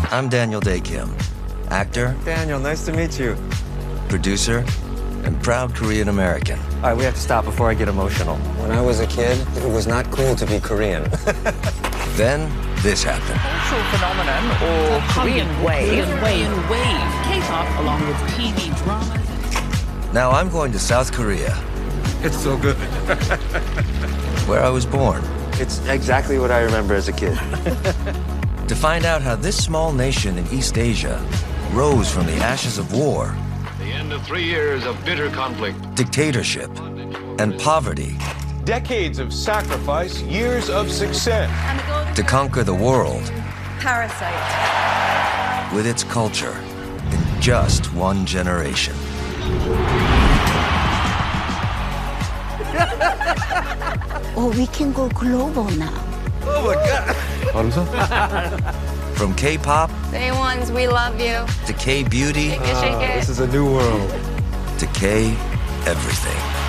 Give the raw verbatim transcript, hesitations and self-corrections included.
I'm Daniel Dae Kim, actor, Daniel, nice to meet you. producer, and proud Korean American. All right, we have to stop before I get emotional. When I was a kid, it was not cool to be Korean. Then this happened. Cultural phenomenon or Korean wave. Korean wave. K-pop along with T V dramas. Now I'm going to South Korea, It's so good. where I was born, It's exactly what I remember as a kid. to find out how this small nation in East Asia rose from the ashes of war, The end of three years of bitter conflict. dictatorship, and poverty Decades of sacrifice, years of success. to conquer the world Parasite. with its culture in just one generation. Oh, we can go global now. From K-pop Day ones, we love you. to K-beauty Shake it, shake it. This is a new world. to K-everything.